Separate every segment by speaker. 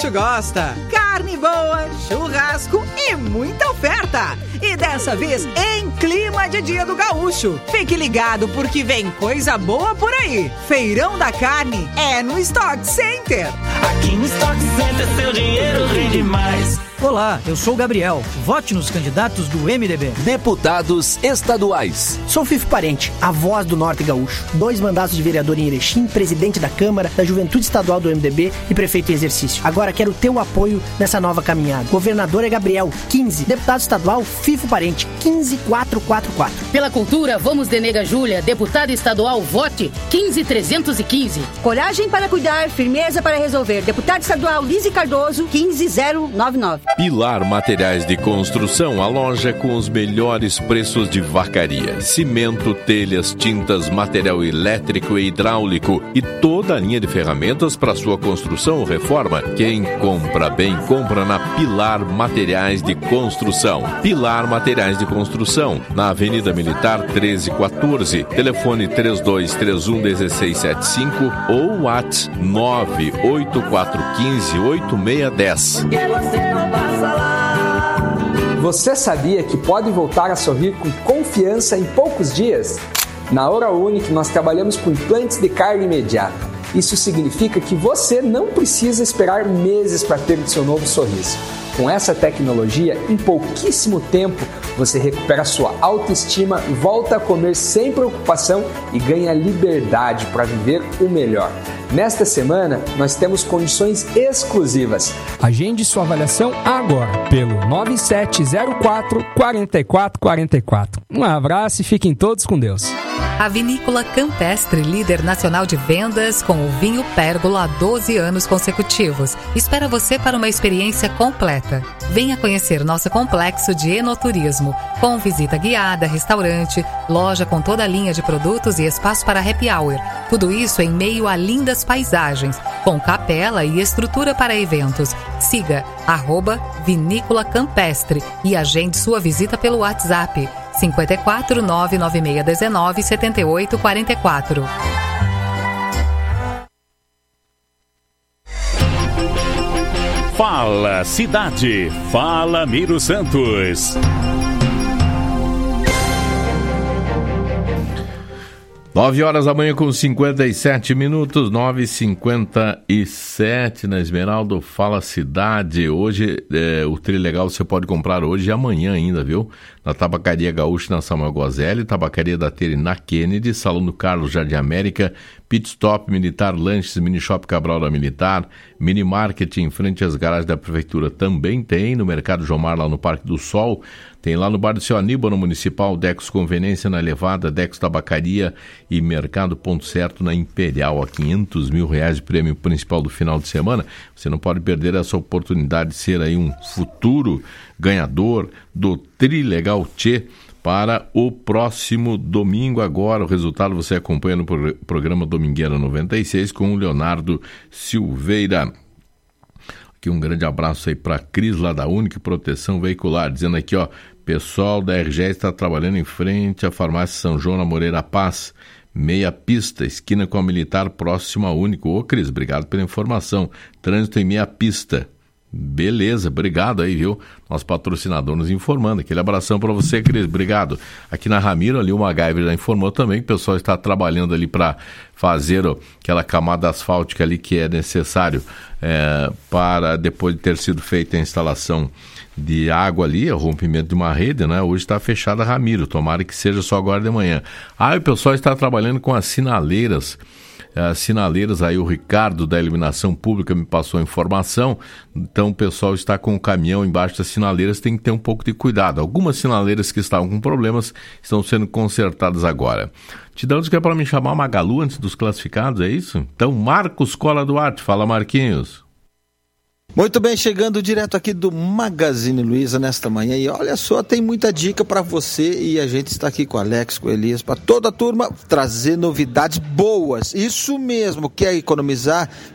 Speaker 1: gaúcho gosta. Carne boa, churrasco e muita oferta. E dessa vez em clima de Dia do Gaúcho. Fique ligado porque vem coisa boa por aí. Feirão da Carne é no Stock Center.
Speaker 2: Aqui no Stock Center seu dinheiro rende mais.
Speaker 3: Olá, eu sou o Gabriel. Vote nos candidatos do MDB.
Speaker 4: Deputados estaduais.
Speaker 5: Sou Fifo Parente, a voz do Norte Gaúcho. 2 mandatos de vereador em Erechim, presidente da Câmara, da Juventude Estadual do MDB e prefeito em exercício. Agora quero teu apoio nessa nova caminhada. Governador é Gabriel, 15. Deputado estadual, Fifo Parente, 15444.
Speaker 6: Pela cultura, vamos de Nega Júlia. Deputada estadual, vote 15315.
Speaker 7: Coragem para cuidar, firmeza para resolver. Deputado estadual, Lise Cardoso, 15099.
Speaker 8: Pilar Materiais de Construção, a loja com os melhores preços de vacaria. Cimento, telhas, tintas, material elétrico e hidráulico e toda a linha de ferramentas para sua construção ou reforma. Quem compra bem, compra na Pilar Materiais de Construção. Pilar Materiais de Construção, na Avenida Militar 1314, telefone 3231-1675 ou WhatsApp 98415-8610.
Speaker 9: Você sabia que pode voltar a sorrir com confiança em poucos dias? Na Hora Unique nós trabalhamos com implantes de carga imediata. Isso significa que você não precisa esperar meses para ter o seu novo sorriso. Com essa tecnologia, em pouquíssimo tempo, você recupera sua autoestima, volta a comer sem preocupação e ganha liberdade para viver o melhor. Nesta semana, nós temos condições exclusivas.
Speaker 10: Agende sua avaliação agora pelo 9704-4444. Um abraço e fiquem todos com Deus.
Speaker 11: A Vinícola Campestre, líder nacional de vendas com o vinho Pérgola há 12 anos consecutivos, espera você para uma experiência completa. Venha conhecer nosso complexo de enoturismo, com visita guiada, restaurante, loja com toda a linha de produtos e espaço para happy hour. Tudo isso em meio a lindas paisagens, com capela e estrutura para eventos. Siga @Vinícola Campestre e agende sua visita pelo WhatsApp 54 99619 7844.
Speaker 12: Fala Cidade, fala Miro Santos.
Speaker 8: 9h da manhã com 57 minutos, 9h57 na Esmeralda, Fala Cidade. Hoje, o Trilegal você pode comprar hoje e amanhã ainda, viu? Na Tabacaria Gaúcha, na Samuel Gozelli, Tabacaria da Tere na Kennedy, Salão do Carlos, Jardim América, Pit Stop Militar, Lanches, Mini Shop Cabral da Militar, Mini Market em frente às garagens da Prefeitura também tem, no Mercado Jomar lá no Parque do Sol, tem lá no Bar do Seu Aníbal, no Municipal, Dex Conveniência na Elevada, Dex Tabacaria e Mercado Ponto Certo na Imperial, a R$500 mil de prêmio principal do final de semana. Você não pode perder essa oportunidade de ser aí um futuro ganhador do Trilegal Tchê para o próximo domingo. Agora o resultado você acompanha no programa Domingueira 96 com o Leonardo Silveira. Aqui um grande abraço aí para a Cris lá da Unique Proteção Veicular, dizendo aqui, ó, pessoal da RGE está trabalhando em frente à farmácia São João na Moreira Paz, meia pista, esquina com a Militar, próxima a Único. Ô Cris, obrigado pela informação, trânsito em meia pista. Beleza, obrigado aí, viu? Nosso patrocinador nos informando. Aquele abração para você, Cris, obrigado. Aqui na Ramiro, ali o MacGyver já informou também que o pessoal está trabalhando ali para fazer aquela camada asfáltica ali que é necessário para, depois de ter sido feita a instalação de água ali, o rompimento de uma rede, né? Hoje está fechada a Ramiro, tomara que seja só agora de manhã. O pessoal está trabalhando com as sinaleiras. Aí o Ricardo da Iluminação Pública me passou a informação, então o pessoal está com o caminhão embaixo das sinaleiras, tem que ter um pouco de cuidado. Algumas sinaleiras que estavam com problemas estão sendo consertadas agora. Te damos que é para me chamar Magalu antes dos classificados, é isso? Então Marcos Cola Duarte, fala Marquinhos.
Speaker 13: Muito bem, chegando direto aqui do Magazine Luiza nesta manhã, e olha só, tem muita dica para você, e a gente está aqui com o Alex, com o Elias, para toda a turma trazer novidades boas. Isso mesmo, quer economizar?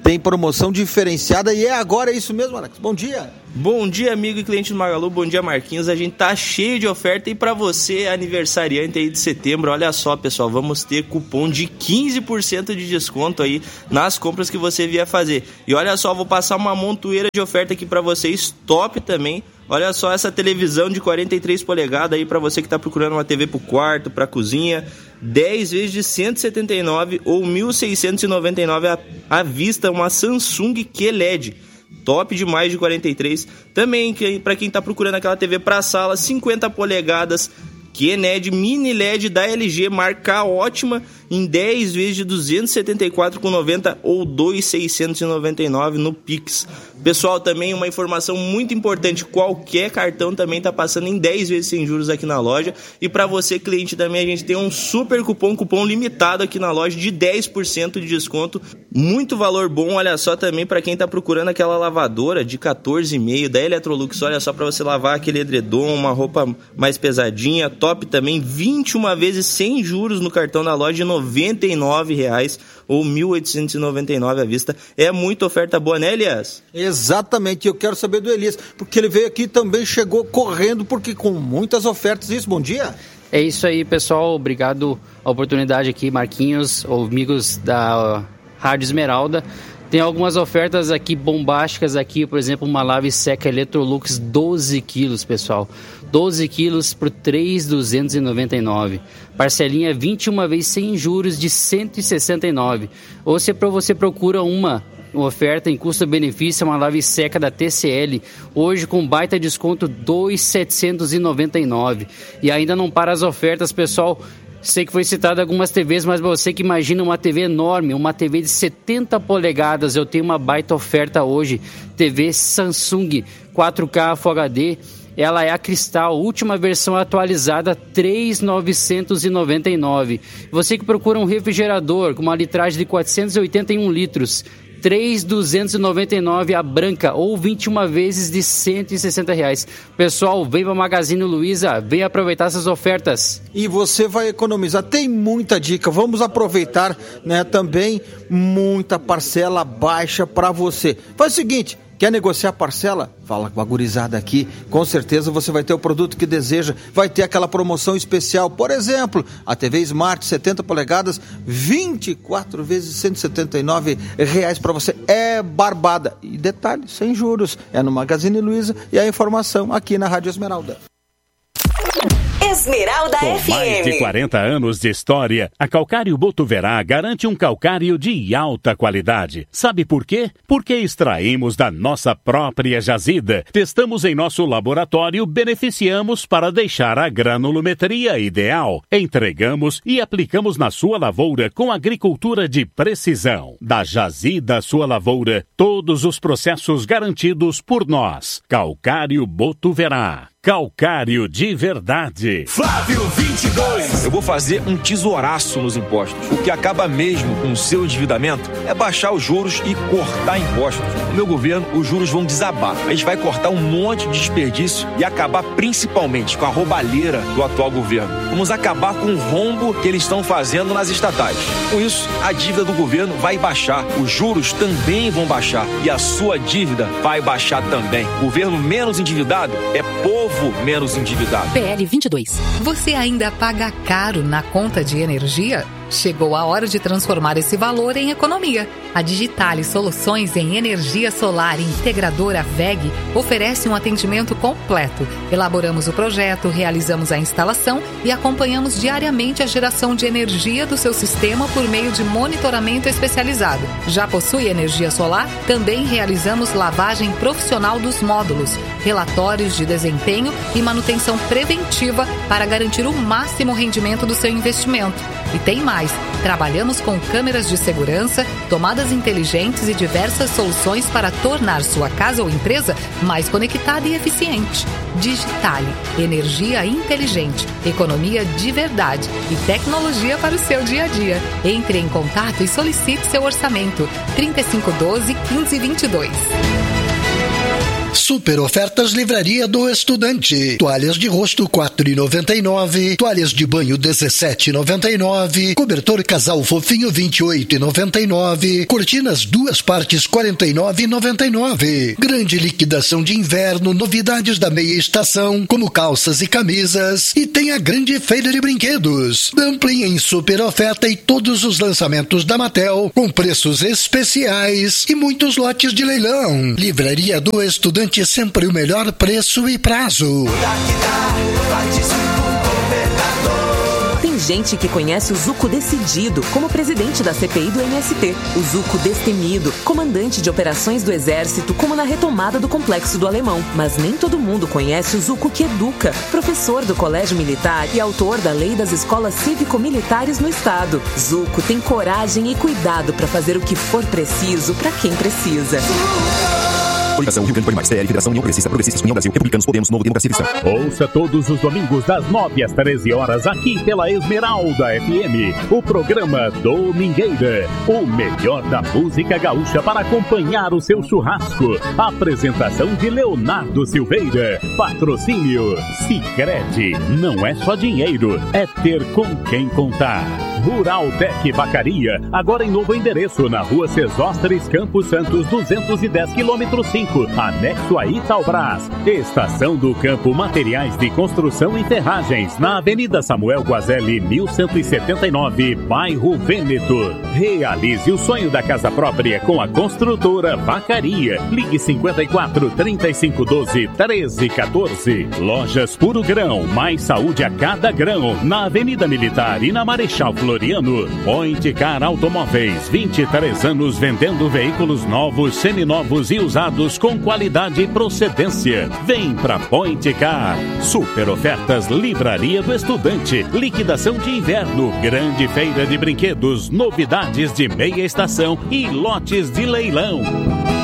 Speaker 13: tem promoção diferenciada e é agora, é isso mesmo, Alex? Bom dia.
Speaker 14: Bom dia, amigo e cliente do Magalu, bom dia, Marquinhos. A gente tá cheio de oferta e para você, aniversariante aí de setembro, olha só, pessoal, vamos ter cupom de 15% de desconto aí nas compras que você vier fazer. E olha só, vou passar uma montoeira de oferta aqui para vocês, top também. Olha só essa televisão de 43 polegadas aí para você que tá procurando uma TV pro quarto, pra cozinha, 10 vezes de R$ 179 ou R$ 1.699 à vista, uma Samsung QLED. Top demais de 43. Também para quem tá procurando aquela TV para sala, 50 polegadas, QNED Mini LED da LG, marca ótima, em 10 vezes de R$ 274,90 ou R$ 2.699 no Pix. Pessoal, também uma informação muito importante, qualquer cartão também está passando em 10 vezes sem juros aqui na loja. E para você, cliente, também a gente tem um super cupom limitado aqui na loja de 10% de desconto. Muito valor bom, olha só, também para quem está procurando aquela lavadora de 14,5 da Electrolux, olha só, para você lavar aquele edredom, uma roupa mais pesadinha, top também, 21 vezes sem juros no cartão da loja de R$ 99,00 ou R$ 1.899 à vista. É muita oferta boa, né, Elias?
Speaker 13: Exatamente, eu quero saber do Elias, porque ele veio aqui e também chegou correndo, porque com muitas ofertas. Isso, bom dia.
Speaker 15: É isso aí, pessoal, obrigado a oportunidade aqui, Marquinhos, amigos da Rádio Esmeralda. Tem algumas ofertas aqui bombásticas aqui, por exemplo, uma lave seca Electrolux 12 quilos, pessoal. 12 quilos por R$ 3.299. Parcelinha 21 vezes sem juros de R$ 169. Ou se você procura uma oferta em custo-benefício, uma lave seca da TCL, hoje com baita desconto R$ 2.799. E ainda não para as ofertas, pessoal. Sei que foi citado algumas TVs, mas você que imagina uma TV enorme, uma TV de 70 polegadas, eu tenho uma baita oferta hoje. TV Samsung 4K Full HD, ela é a cristal, última versão atualizada, R$ 3.999. Você que procura um refrigerador com uma litragem de 481 litros, R$ 3.299 a branca ou 21 vezes de R$ 160. Pessoal, vem para Magazine Luiza, vem aproveitar essas ofertas.
Speaker 13: E você vai economizar, tem muita dica, vamos aproveitar, né, também muita parcela baixa para você. Faz o seguinte, quer negociar a parcela? Fala com a gurizada aqui, com certeza você vai ter o produto que deseja, vai ter aquela promoção especial, por exemplo, a TV Smart 70 polegadas, 24 vezes R$ 179 para você, é barbada. E detalhe, sem juros, é no Magazine Luiza e a informação aqui na Rádio Esmeralda.
Speaker 16: Esmeralda
Speaker 12: Com
Speaker 16: FM.
Speaker 12: mais de 40 anos de história, a Calcário Botuverá garante um calcário de alta qualidade. Sabe por quê? Porque extraímos da nossa própria jazida, testamos em nosso laboratório, beneficiamos para deixar a granulometria ideal. Entregamos e aplicamos na sua lavoura com agricultura de precisão. Da jazida à sua lavoura, todos os processos garantidos por nós. Calcário Botuverá. Calcário de verdade.
Speaker 17: Flávio 22. Eu vou fazer um tesouraço nos impostos. O que acaba mesmo com o seu endividamento é baixar os juros e cortar impostos. No meu governo, os juros vão desabar. A gente vai cortar um monte de desperdício e acabar principalmente com a roubalheira do atual governo. Vamos acabar com o rombo que eles estão fazendo nas estatais. Com isso, a dívida do governo vai baixar. Os juros também vão baixar. E a sua dívida vai baixar também. Governo menos endividado é povo menos endividado.
Speaker 11: PL 22. Você ainda paga caro na conta de energia? Chegou a hora de transformar esse valor em economia. A Digitale Soluções em Energia Solar Integradora VEG oferece um atendimento completo. Elaboramos o projeto, realizamos a instalação e acompanhamos diariamente a geração de energia do seu sistema por meio de monitoramento especializado. Já possui energia solar? Também realizamos lavagem profissional dos módulos, relatórios de desempenho e manutenção preventiva para garantir o máximo rendimento do seu investimento. E tem mais, trabalhamos com câmeras de segurança, tomadas inteligentes e diversas soluções para tornar sua casa ou empresa mais conectada e eficiente. Digitale, energia inteligente, economia de verdade e tecnologia para o seu dia a dia. Entre em contato e solicite seu orçamento. 3512-1522.
Speaker 16: Super ofertas Livraria do Estudante. Toalhas de rosto R$ 4,99. Toalhas de banho R$ 17,99. Cobertor casal fofinho R$ 28,99. Cortinas 2 partes R$ 49,99. Grande liquidação de inverno, novidades da meia estação, como calças e camisas. E tem a grande feira de brinquedos. Dumpling em super oferta e todos os lançamentos da Mattel, com preços especiais e muitos lotes de leilão. Livraria do Estudante, sempre o melhor preço e prazo.
Speaker 18: Tem gente que conhece o Zuco decidido como presidente da CPI do MST, o Zuco destemido, comandante de operações do Exército, como na retomada do Complexo do Alemão. Mas nem todo mundo conhece o Zuco que educa, professor do Colégio Militar e autor da Lei das Escolas Cívico-Militares no Estado. Zuco tem coragem e cuidado para fazer o que for preciso para quem precisa.
Speaker 19: Coligação Rio Grande por Mais, PL, Federação União Progressista, Progressistas União Brasil, Republicanos, Podemos, Novo Democracia Cristã.
Speaker 12: Ouça todos os domingos das 9 às 13 horas aqui pela Esmeralda FM, o programa Domingueira, o melhor da música gaúcha para acompanhar o seu churrasco. Apresentação de Leonardo Silveira. Patrocínio Sicredi. Não é só dinheiro, é ter com quem contar. Rural Tec Vacaria, agora em novo endereço, na Rua Sesósteres, Campos Santos, 210 km 5, anexo a Itaubras. Estação do Campo, materiais de construção e ferragens, na Avenida Samuel Guazelli, 1179, bairro Vêneto. Realize o sonho da casa própria com a construtora Vacaria. Ligue 54 3512 1314. Lojas Puro Grão, mais saúde a cada grão, na Avenida Militar e na Marechal Floriano. Point Car Automóveis, 23 anos vendendo veículos novos, seminovos e usados com qualidade e procedência. Vem pra Point Car. Super ofertas Livraria do Estudante. Liquidação de inverno. Grande feira de brinquedos. Novidades de meia estação e lotes de leilão.